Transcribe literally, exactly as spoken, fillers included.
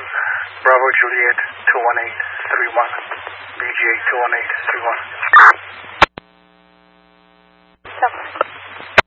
Bravo Juliet two one eight three one, B G A two one eight three one.